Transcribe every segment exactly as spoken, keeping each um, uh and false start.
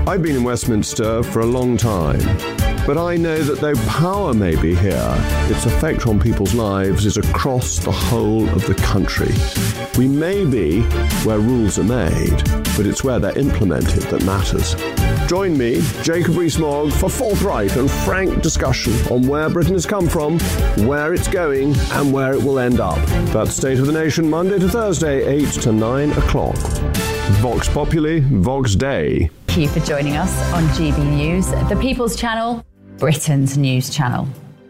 I've been in Westminster for a long time, but I know that though power may be here, its effect on people's lives is across the whole of the country. We may be where rules are made, but it's where they're implemented that matters. Join me, Jacob Rees-Mogg, for forthright and frank discussion on where Britain has come from, where it's going, and where it will end up. That's State of the Nation, Monday to Thursday, eight to nine o'clock. Vox Populi, Vox Dei. Thank you for joining us on G B News, the People's Channel, Britain's news channel.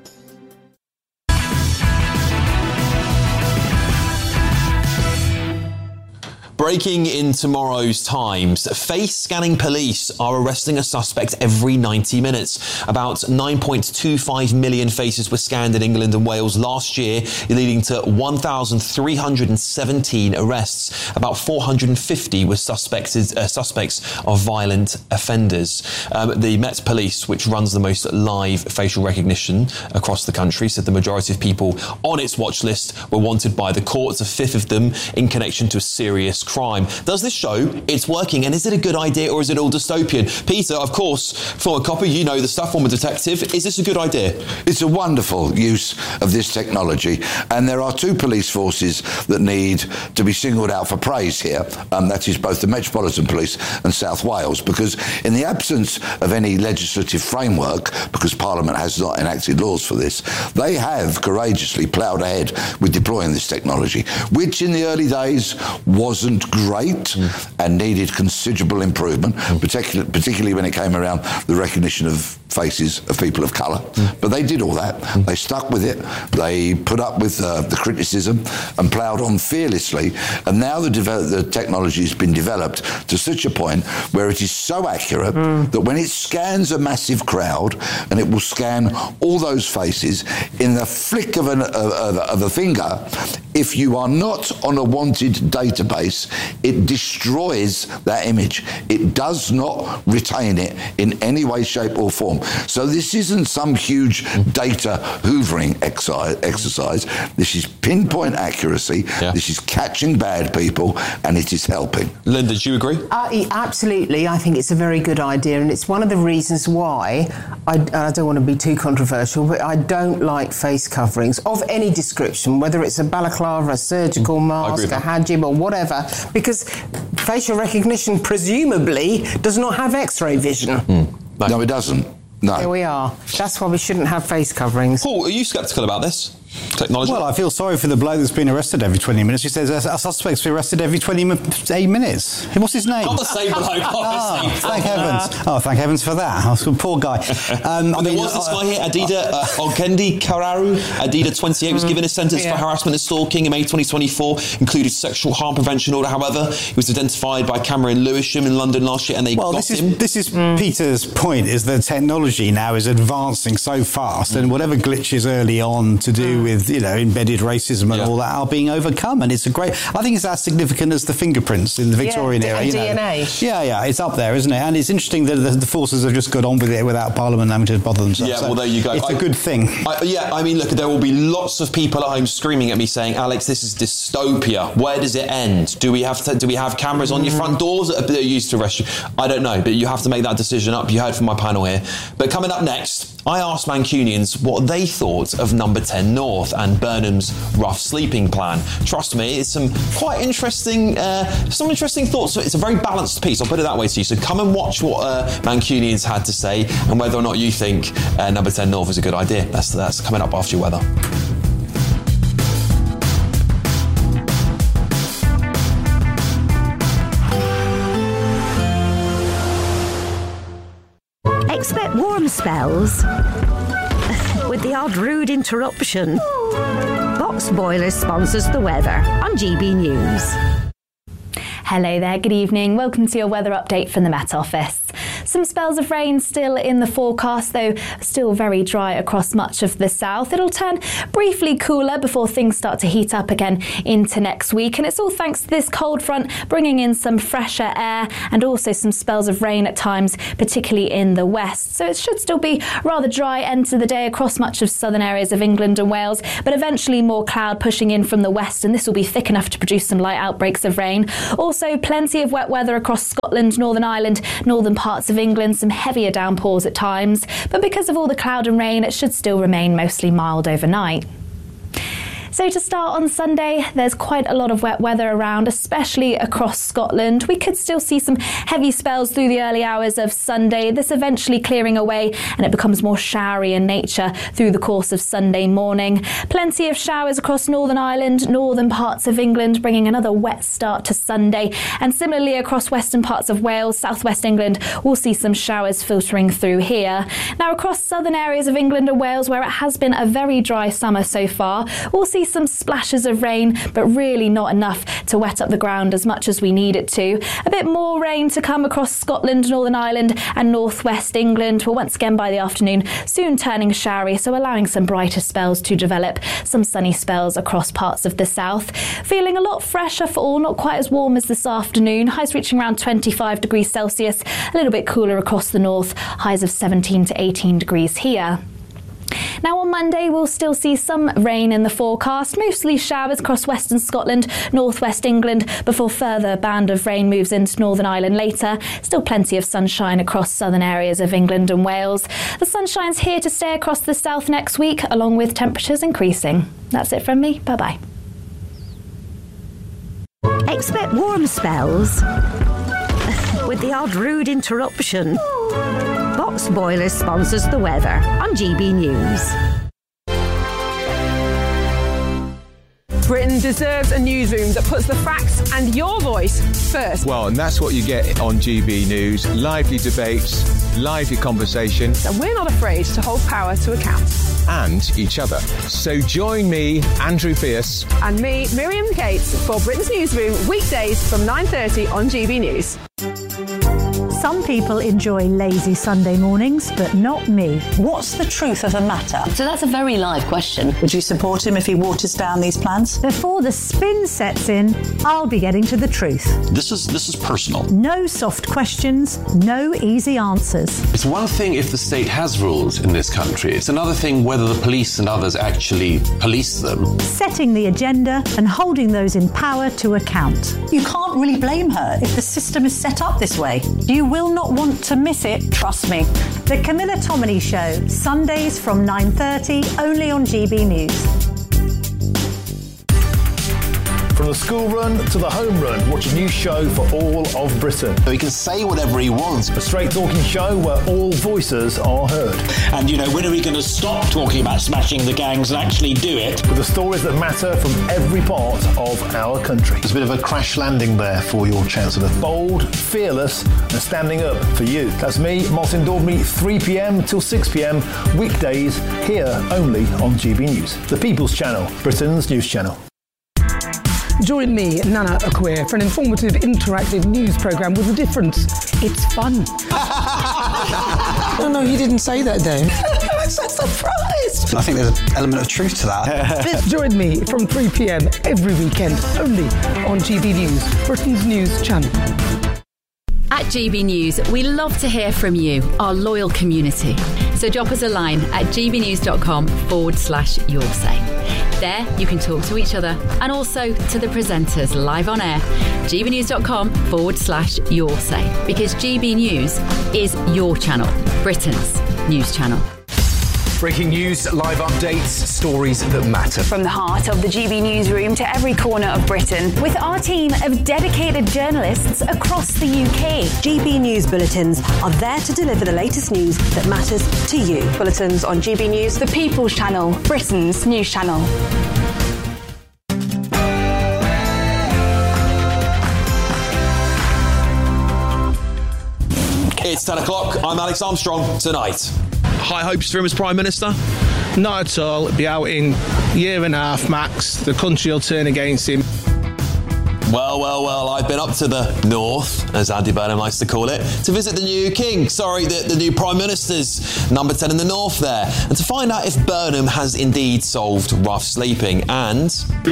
Breaking in tomorrow's Times, face-scanning police are arresting a suspect every ninety minutes. About nine point two five million faces were scanned in England and Wales last year, leading to one thousand three hundred seventeen arrests. About four hundred fifty were suspected, uh, suspects of violent offenders. Um, the Met Police, which runs the most live facial recognition across the country, said the majority of people on its watch list were wanted by the courts, a fifth of them in connection to a serious crime. Does this show it's working, and is it a good idea or is it all dystopian? Peter, of course, former copper, you know the stuff, former detective. Is this a good idea? It's a wonderful use of this technology, and there are two police forces that need to be singled out for praise here. Um, that is both the Metropolitan Police and South Wales, because in the absence of any legislative framework, because Parliament has not enacted laws for this, they have courageously ploughed ahead with deploying this technology, which in the early days wasn't great mm. and needed considerable improvement, mm. particularly, particularly when it came around the recognition of faces of people of colour. Mm. But they did all that. Mm. They stuck with it. They put up with uh, the criticism and ploughed on fearlessly. And now the, develop- the technology has been developed to such a point where it is so accurate mm. that when it scans a massive crowd, and it will scan all those faces in the flick of, an, of, of, of a finger, if you are not on a wanted database, it destroys that image. It does not retain it in any way, shape or form. So this isn't some huge data hoovering exercise. This is pinpoint accuracy. Yeah. This is catching bad people, and it is helping. Linda, do you agree? Uh, absolutely. I think it's a very good idea, and it's one of the reasons why, I, I don't want to be too controversial, but I don't like face coverings of any description, whether it's a balaclava, a surgical mask, a hijab or whatever, because facial recognition presumably does not have X-ray vision. Mm. No. no, it doesn't. No. Here we are. That's why we shouldn't have face coverings. Paul, are you sceptical about this technology? Well, I feel sorry for the bloke that's been arrested every twenty minutes. He says a suspect's been arrested every twenty-eight minutes. What's his name? Not the same bloke. Oh, thank heavens. Oh, thank heavens for that. Oh, poor guy. Um, and I mean, there was this guy here, Adida uh, Ogendi Kararu. Adida, twenty-eight, was given a sentence yeah. for harassment and stalking in May twenty twenty-four, included sexual harm prevention order. However, he was identified by camera in Lewisham in London last year, and they well, got this is, him. This is mm. Peter's point, is that technology now is advancing so fast, mm. and whatever glitches early on to do mm. with, you know, embedded racism and yeah. all that are being overcome. And it's a great, I think it's as significant as the fingerprints in the Victorian yeah, era. You D N A. know. Yeah, yeah, it's up there, isn't it? And it's interesting that the, the forces have just got on with it without Parliament having to bother themselves. Yeah, so well, there you go. It's I, a good thing. I, yeah, I mean, look, there will be lots of people at home screaming at me saying, Alex, this is dystopia. Where does it end? Do we have to, do we have cameras on your front doors that are used to arrest you? I don't know, but you have to make that decision up. You heard from my panel here. But coming up next, I asked Mancunians what they thought of Number ten North and Burnham's rough sleeping plan. Trust me, it's some quite interesting, uh, some interesting thoughts. It's a very balanced piece, I'll put it that way to you. So come and watch what uh, Mancunians had to say and whether or not you think uh, Number ten North is a good idea. That's, that's coming up after your weather. Expect warm spells with the odd rude interruption. Box Boilers sponsors the weather on G B News. Hello there, good evening. Welcome to your weather update from the Met Office. Some spells of rain still in the forecast, though still very dry across much of the south. It'll turn briefly cooler before things start to heat up again into next week. And it's all thanks to this cold front bringing in some fresher air and also some spells of rain at times, particularly in the west. So it should still be rather dry end to the day across much of southern areas of England and Wales, but eventually more cloud pushing in from the west, and this will be thick enough to produce some light outbreaks of rain. Also, plenty of wet weather across Scotland, Northern Ireland, northern parts parts of England, some heavier downpours at times, but because of all the cloud and rain, it should still remain mostly mild overnight. So to start on Sunday, there's quite a lot of wet weather around, especially across Scotland. We could still see some heavy spells through the early hours of Sunday, this eventually clearing away and it becomes more showery in nature through the course of Sunday morning. Plenty of showers across Northern Ireland, northern parts of England, bringing another wet start to Sunday. And similarly across western parts of Wales, southwest England, we'll see some showers filtering through here. Now across southern areas of England and Wales, where it has been a very dry summer so far, we'll see some splashes of rain, but really not enough to wet up the ground as much as we need it to. A bit more rain to come across Scotland, Northern Ireland and northwest England. Well, once again by the afternoon, soon turning showery, so allowing some brighter spells to develop. Some sunny spells across parts of the south. Feeling a lot fresher for all, not quite as warm as this afternoon. Highs reaching around twenty-five degrees Celsius, a little bit cooler across the north. Highs of seventeen to eighteen degrees here. Now on Monday, we'll still see some rain in the forecast, mostly showers across western Scotland, northwest England, before further band of rain moves into Northern Ireland later. Still plenty of sunshine across southern areas of England and Wales. The sunshine's here to stay across the south next week, along with temperatures increasing. That's it from me. Bye-bye. Expect warm spells with the odd rude interruption. Box Boilers sponsors the weather on G B News. Britain deserves a newsroom that puts the facts and your voice first. Well, and that's what you get on G B News. Lively debates, lively conversation. And we're not afraid to hold power to account. And each other. So join me, Andrew Pearce. And me, Miriam Cates, for Britain's Newsroom, weekdays from nine thirty on G B News. Some people enjoy lazy Sunday mornings, but not me. What's the truth of the matter? So that's a very live question. Would you support him if he waters down these plans? Before the spin sets in, I'll be getting to the truth. This is this is personal. No soft questions, no easy answers. It's one thing if the state has rules in this country. It's another thing whether the police and others actually police them. Setting the agenda and holding those in power to account. You can't really blame her if the system is set up this way. You will not want to miss it, trust me. The Camilla Tominey Show, Sundays from nine thirty, only on G B News. From the school run to the home run, watch a new show for all of Britain. So he can say whatever he wants. A straight talking show where all voices are heard. And, you know, when are we going to stop talking about smashing the gangs and actually do it? With the stories that matter from every part of our country. There's a bit of a crash landing there for your Chancellor. Bold, fearless and standing up for you. That's me, Martin Daubney, three p.m. till six p.m. weekdays here only on G B News. The People's Channel, Britain's news channel. Join me, Nana Akwe, for an informative, interactive news programme with a difference. It's fun. No, no, you didn't say that, Dave. I'm so surprised. I think there's an element of truth to that. Join me from three p.m. every weekend, only on G B News, Britain's news channel. At G B News, we love to hear from you, our loyal community. So drop us a line at gbnews.com forward slash your say. There, you can talk to each other and also to the presenters live on air. gbnews.com forward slash your say. Because G B News is your channel, Britain's news channel. Breaking news, live updates, stories that matter. From the heart of the G B Newsroom to every corner of Britain, with our team of dedicated journalists across the U K. G B News bulletins are there to deliver the latest news that matters to you. Bulletins on G B News, the People's Channel, Britain's news channel. It's ten o'clock. I'm Alex Armstrong. Tonight, high hopes for him as Prime Minister? Not at all. It'll be out in a year and a half max. The country will turn against him. Well, well, well, I've been up to the north, as Andy Burnham likes to call it, to visit the new king, sorry, the, the new Prime Minister's number ten in the north there, and to find out if Burnham has indeed solved rough sleeping and...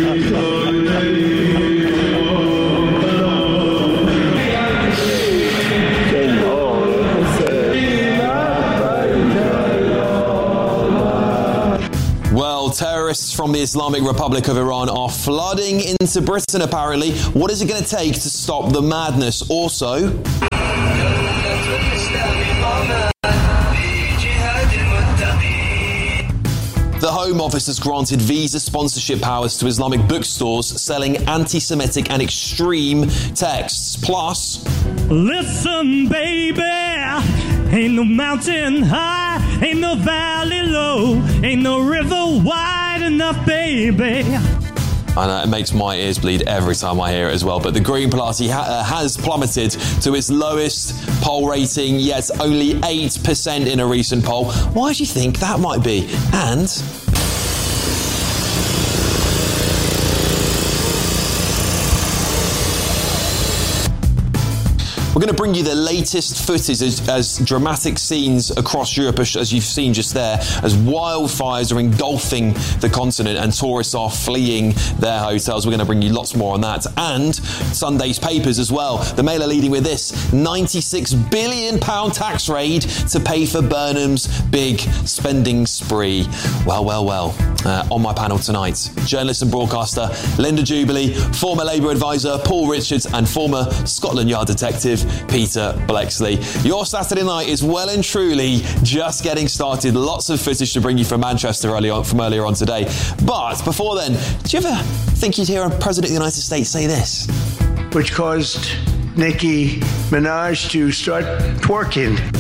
Well, terrorists from the Islamic Republic of Iran are flooding into Britain, apparently. What is it going to take to stop the madness? Also... The Home Office has granted visa sponsorship powers to Islamic bookstores selling anti-Semitic and extreme texts. Plus, listen, baby, ain't no mountain high, ain't no valley low, ain't no river wide enough, baby. I know, it makes my ears bleed every time I hear it as well. But the Green Party ha- uh, has plummeted to its lowest poll rating yet, only eight percent in a recent poll. Why do you think that might be? And we're going to bring you the latest footage as, as dramatic scenes across Europe, as you've seen just there, as wildfires are engulfing the continent and tourists are fleeing their hotels. We're going to bring you lots more on that. And Sunday's papers as well. The Mail are leading with this: ninety-six billion pounds tax raid to pay for Burnham's big spending spree. Well, well, well. Uh, on my panel tonight, journalist and broadcaster Linda Jubilee, former Labour advisor Paul Richards, and former Scotland Yard detective Peter Bleksley. Your Saturday night is well and truly just getting started. Lots of footage to bring you from Manchester early on, from earlier on today. But before then, do you ever think you'd hear a President of the United States say this? Which caused Nicki Minaj to start twerking.